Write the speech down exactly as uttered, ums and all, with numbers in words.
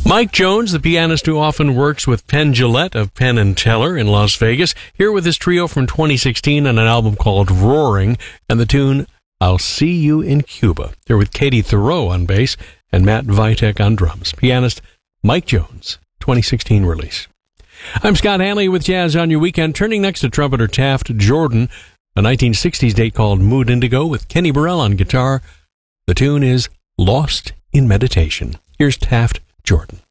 Mike Jones, the pianist who often works with Penn Jillette of Penn and Teller in Las Vegas, here with his trio from twenty sixteen on an album called Roaring, and the tune I'll See You in Cuba. They're with Katie Thoreau on bass and Matt Vitek on drums. Pianist Mike Jones, twenty sixteen release. I'm Scott Hanley with Jazz on Your Weekend, turning next to trumpeter Taft Jordan, a nineteen sixties date called Mood Indigo with Kenny Burrell on guitar. The tune is Lost in Meditation. Here's Taft Jordan.